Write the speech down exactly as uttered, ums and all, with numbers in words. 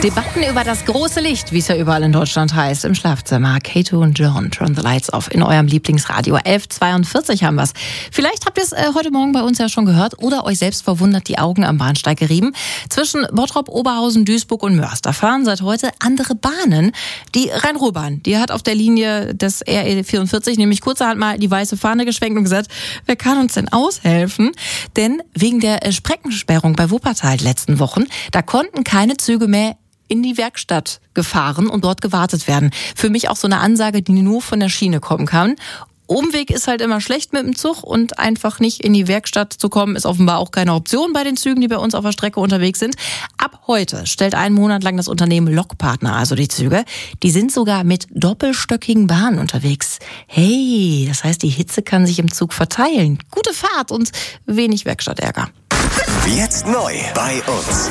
Debatten über das große Licht, wie es ja überall in Deutschland heißt, im Schlafzimmer. Kato und John, turn the lights off in eurem Lieblingsradio. elf Uhr zweiundvierzig haben wir's. Vielleicht habt ihr es äh, heute Morgen bei uns ja schon gehört oder euch selbst verwundert die Augen am Bahnsteig gerieben. Zwischen Bottrop, Oberhausen, Duisburg und Mörs, da fahren seit heute andere Bahnen. Die Rhein-Ruhr-Bahn, die hat auf der Linie des R E vierundvierzig nämlich kurzerhand mal die weiße Fahne geschwenkt und gesagt, wer kann uns denn aushelfen? Denn wegen der äh, Streckensperrung bei Wuppertal letzten Wochen, da konnten keine Züge mehr in die Werkstatt gefahren und dort gewartet werden. Für mich auch so eine Ansage, die nur von der Schiene kommen kann. Umweg ist halt immer schlecht mit dem Zug und einfach nicht in die Werkstatt zu kommen, ist offenbar auch keine Option bei den Zügen, die bei uns auf der Strecke unterwegs sind. Ab heute stellt einen Monat lang das Unternehmen Lokpartner, also die Züge, die sind sogar mit doppelstöckigen Bahnen unterwegs. Hey, das heißt, die Hitze kann sich im Zug verteilen. Gute Fahrt und wenig Werkstattärger. Jetzt neu bei uns.